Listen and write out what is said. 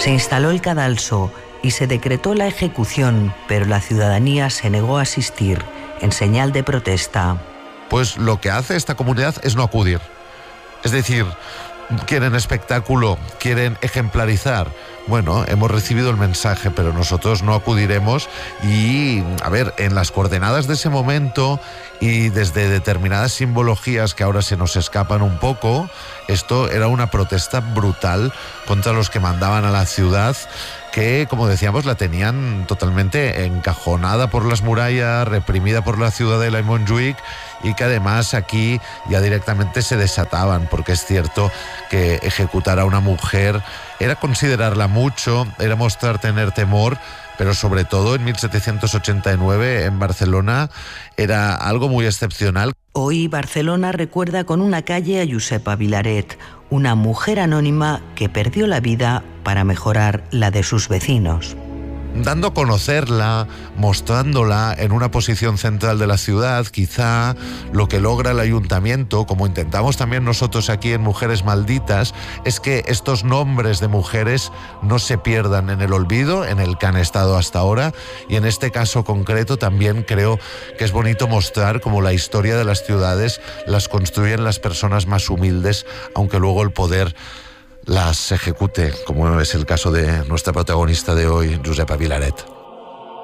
Se instaló el cadalso y se decretó la ejecución, pero la ciudadanía se negó a asistir en señal de protesta. Pues lo que hace esta comunidad es no acudir. Es decir, quieren espectáculo, quieren ejemplarizar. Bueno, hemos recibido el mensaje, pero nosotros no acudiremos y, a ver, en las coordenadas de ese momento y desde determinadas simbologías que ahora se nos escapan un poco, esto era una protesta brutal contra los que mandaban a la ciudad, que, como decíamos, la tenían totalmente encajonada por las murallas, reprimida por la ciudadela y Montjuïc, y que además aquí ya directamente se desataban, porque es cierto que ejecutar a una mujer era considerarla mucho, era mostrar tener temor, pero sobre todo en 1789 en Barcelona era algo muy excepcional. Hoy Barcelona recuerda con una calle a Josepa Vilaret, una mujer anónima que perdió la vida para mejorar la de sus vecinos. Dando a conocerla, mostrándola en una posición central de la ciudad, quizá lo que logra el ayuntamiento, como intentamos también nosotros aquí en Mujeres Malditas, es que estos nombres de mujeres no se pierdan en el olvido, en el que han estado hasta ahora, y en este caso concreto también creo que es bonito mostrar cómo la historia de las ciudades las construyen las personas más humildes, aunque luego el poder las ejecute, como es el caso de nuestra protagonista de hoy, Josepa Vilaret.